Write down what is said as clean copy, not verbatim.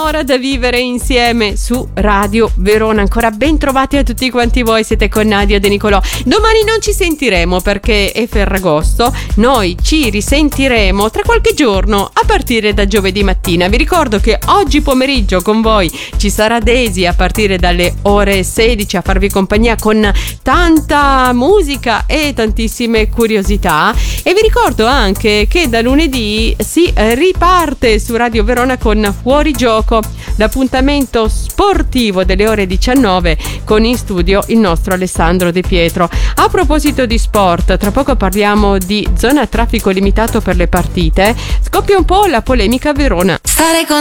un'ora da vivere insieme su Radio Verona. Ancora ben trovati a tutti quanti voi, siete con Nadia De Nicolò. Domani non ci sentiremo perché è Ferragosto, noi ci risentiremo tra qualche giorno a partire da giovedì mattina. Vi ricordo che oggi pomeriggio con voi ci sarà Daisy a partire dalle ore 16 a farvi compagnia con tanta musica e tantissime curiosità, e vi ricordo anche che da lunedì si riparte su Radio Verona con Fuori Gioco, l'appuntamento sportivo delle ore 19 con in studio il nostro Alessandro De Pietro. A proposito di sport, tra poco parliamo di zona a traffico limitato per le partite. Scoppia un po' la polemica a Verona. Stare con